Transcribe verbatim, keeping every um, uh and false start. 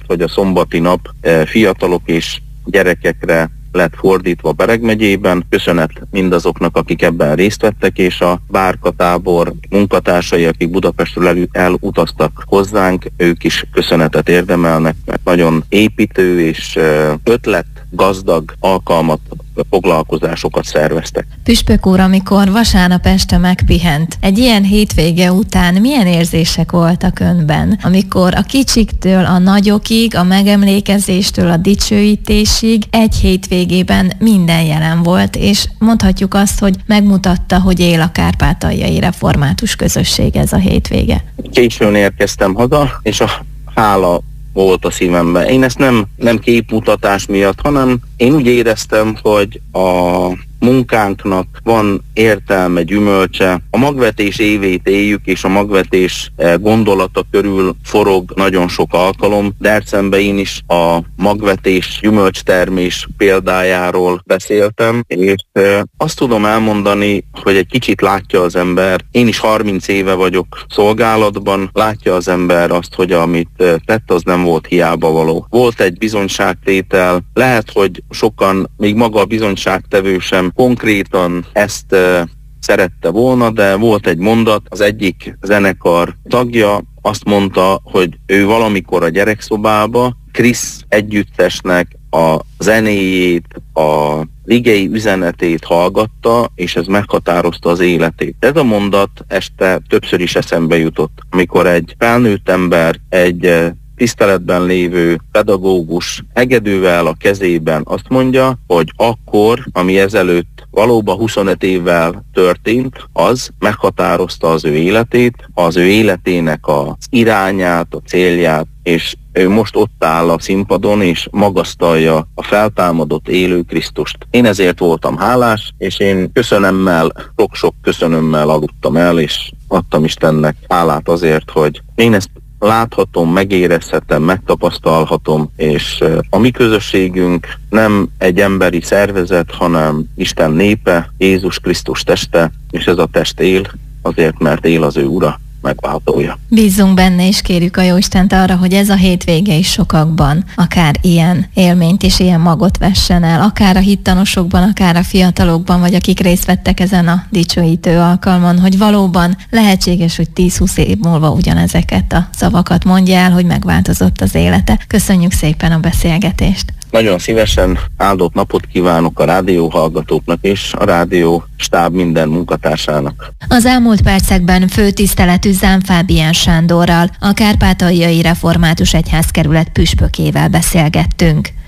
hogy a szombati nap fiatalok és gyerekekre lett fordítva Bereg megyében. Köszönet mindazoknak, akik ebben részt vettek, és a bárkatábor munkatársai, akik Budapestről el, elutaztak hozzánk, ők is köszönetet érdemelnek, mert nagyon építő és ötlet gazdag alkalmat, foglalkozásokat szerveztek. Püspök úr, amikor vasárnap este megpihent, egy ilyen hétvége után milyen érzések voltak önben? Amikor a kicsiktől a nagyokig, a megemlékezéstől a dicsőítésig egy hétvégében minden jelen volt, és mondhatjuk azt, hogy megmutatta, hogy él a kárpátaljai református közösség ez a hétvége. Későn érkeztem haza, és a hála volt a szívemben. Én ezt nem, nem képmutatás miatt, hanem én úgy éreztem, hogy a munkánknak van értelme, gyümölcse. A magvetés évét éljük, és a magvetés gondolata körül forog nagyon sok alkalom. Dercencben én is a magvetés gyümölcstermés példájáról beszéltem, és azt tudom elmondani, hogy egy kicsit látja az ember, én is harminc éve vagyok szolgálatban, látja az ember azt, hogy amit tett, az nem volt hiába való. Volt egy bizonyságtétel, lehet, hogy sokan, még maga a bizonyságtevő sem konkrétan ezt uh, szerette volna, de volt egy mondat, az egyik zenekar tagja azt mondta, hogy ő valamikor a gyerekszobába Krisz együttesnek a zenéjét, a igei üzenetét hallgatta, és ez meghatározta az életét. Ez a mondat este többször is eszembe jutott, amikor egy felnőtt ember, egy uh, tiszteletben lévő pedagógus hegedűvel a kezében azt mondja, hogy akkor, ami ezelőtt valóban huszonöt évvel történt, az meghatározta az ő életét, az ő életének az irányát, a célját, és ő most ott áll a színpadon, és magasztalja a feltámadott élő Krisztust. Én ezért voltam hálás, és én köszönömmel, sok-sok köszönömmel aludtam el, és adtam Istennek hálát azért, hogy én ezt láthatom, megérezhetem, megtapasztalhatom, és a mi közösségünk nem egy emberi szervezet, hanem Isten népe, Jézus Krisztus teste, és ez a test él, azért, mert él az ő ura, megváltója. Bízzunk benne, és kérjük a Jóistent arra, hogy ez a hétvége is sokakban akár ilyen élményt és ilyen magot vessen el, akár a hittanosokban, akár a fiatalokban, vagy akik részt vettek ezen a dicsőítő alkalmon, hogy valóban lehetséges, hogy tíz-húsz év múlva ugyanezeket a szavakat mondja el, hogy megváltozott az élete. Köszönjük szépen a beszélgetést! Nagyon szívesen áldott napot kívánok a rádióhallgatóknak és a rádió stáb minden munkatársának. Az elmúlt percekben főtiszteletű Zám Fábián Sándorral, a Kárpátaljai Református Egyházkerület püspökével beszélgettünk.